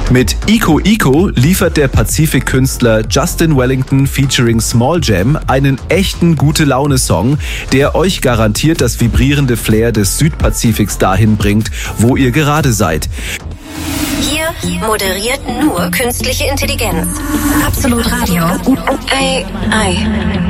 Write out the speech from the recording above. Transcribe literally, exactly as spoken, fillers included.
Mit Ico Ico liefert der Pazifik-Künstler Justin Wellington featuring Small Jam einen echten Gute-Laune-Song, der euch garantiert das vibrierende Flair des Südpazifiks dahin bringt, wo ihr gerade seid. Hier moderiert nur künstliche Intelligenz. Absolut Radio. Ei, ei.